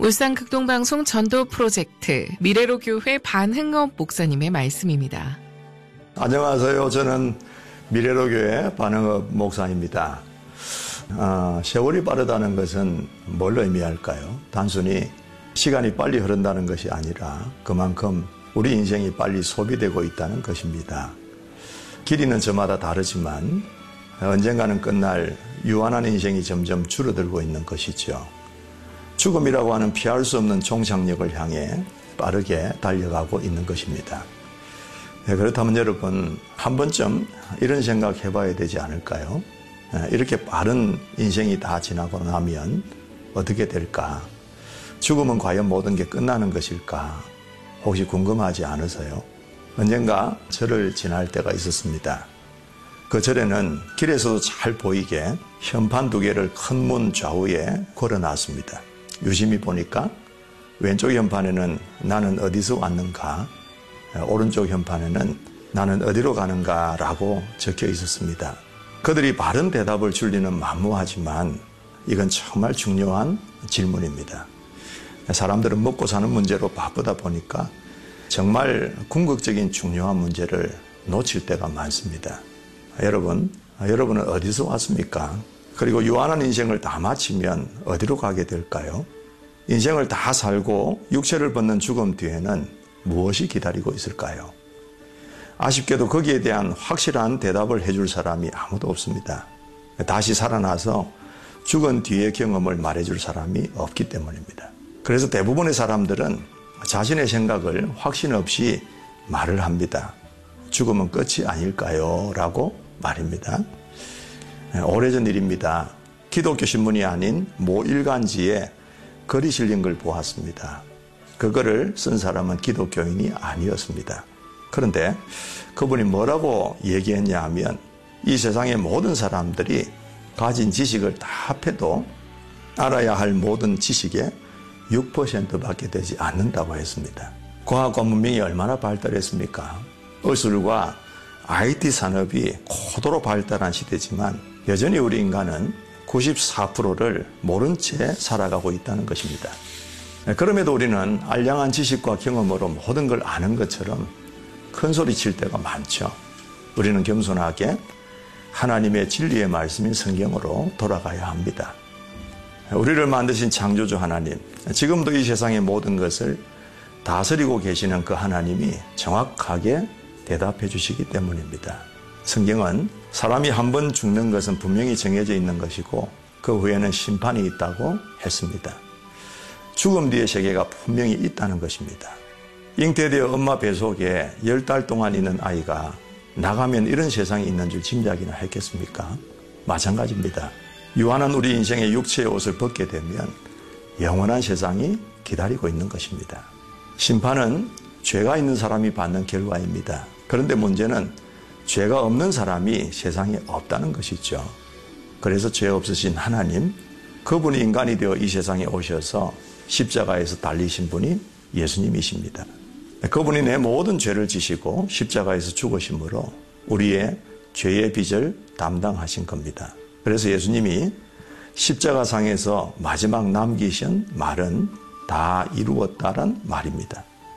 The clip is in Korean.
울산 극동방송 전도 프로젝트 미래로 교회 반흥업 목사님의 말씀입니다. 안녕하세요. 저는 미래로 교회 반흥업 목사입니다. 세월이 빠르다는 것은 뭘 의미할까요? 단순히 시간이 빨리 흐른다는 것이 아니라 그만큼 우리 인생이 빨리 소비되고 있다는 것입니다. 길이는 저마다 다르지만 언젠가는 끝날 유한한 인생이 점점 줄어들고 있는 것이죠. 죽음이라고 하는 피할 수 없는 종착역을 향해 빠르게 달려가고 있는 것입니다. 그렇다면 여러분, 한 번쯤 이런 생각 해봐야 되지 않을까요? 이렇게 빠른 인생이 다 지나고 나면 어떻게 될까? 죽음은 과연 모든 게 끝나는 것일까? 혹시 궁금하지 않으세요? 언젠가 절을 지날 때가 있었습니다. 그 절에는 길에서도 잘 보이게 현판 2개를 큰 문 좌우에 걸어놨습니다. 유심히 보니까 왼쪽 현판에는 나는 어디서 왔는가, 오른쪽 현판에는 나는 어디로 가는가 라고 적혀 있었습니다. 그들이 바른 대답을 줄리는 만무하지만 이건 정말 중요한 질문입니다. 사람들은 먹고 사는 문제로 바쁘다 보니까 정말 궁극적인 중요한 문제를 놓칠 때가 많습니다. 여러분은 어디서 왔습니까? 그리고 유한한 인생을 다 마치면 어디로 가게 될까요? 인생을 다 살고 육체를 벗는 죽음 뒤에는 무엇이 기다리고 있을까요? 아쉽게도 거기에 대한 확실한 대답을 해줄 사람이 아무도 없습니다. 다시 살아나서 죽은 뒤의 경험을 말해줄 사람이 없기 때문입니다. 그래서 대부분의 사람들은 자신의 생각을 확신 없이 말을 합니다. 죽음은 끝이 아닐까요? 라고 말입니다. 오래전 일입니다. 기독교 신문이 아닌 모 일간지에 글이 실린 걸 보았습니다. 그거를 쓴 사람은 기독교인이 아니었습니다. 그런데 그분이 뭐라고 얘기했냐 하면 이 세상의 모든 사람들이 가진 지식을 다 합해도 알아야 할 모든 지식의 6%밖에 되지 않는다고 했습니다. 과학과 문명이 얼마나 발달했습니까? 의술과 IT 산업이 고도로 발달한 시대지만 여전히 우리 인간은 94%를 모른 채 살아가고 있다는 것입니다. 그럼에도 우리는 알량한 지식과 경험으로 모든 걸 아는 것처럼 큰 소리 칠 때가 많죠. 우리는 겸손하게 하나님의 진리의 말씀인 성경으로 돌아가야 합니다. 우리를 만드신 창조주 하나님, 지금도 이 세상의 모든 것을 다스리고 계시는 그 하나님이 정확하게 대답해 주시기 때문입니다. 성경은 사람이 한 번 죽는 것은 분명히 정해져 있는 것이고 그 후에는 심판이 있다고 했습니다. 죽음 뒤의 세계가 분명히 있다는 것입니다. 잉태되어 엄마 뱃속에 10달 동안 있는 아이가 나가면 이런 세상이 있는 줄 짐작이나 했겠습니까? 마찬가지입니다. 유한한 우리 인생의 육체의 옷을 벗게 되면 영원한 세상이 기다리고 있는 것입니다. 심판은 죄가 있는 사람이 받는 결과입니다. 그런데 문제는 죄가 없는 사람이 세상에 없다는 것이죠. 그래서 죄 없으신 하나님, 그분이 인간이 되어 이 세상에 오셔서 십자가에서 달리신 분이 예수님이십니다. 그분이 내 모든 죄를 지시고 십자가에서 죽으심으로 우리의 죄의 빚을 담당하신 겁니다. 그래서 예수님이 십자가상에서 마지막 남기신 말은 다 이루었다란 말입니다.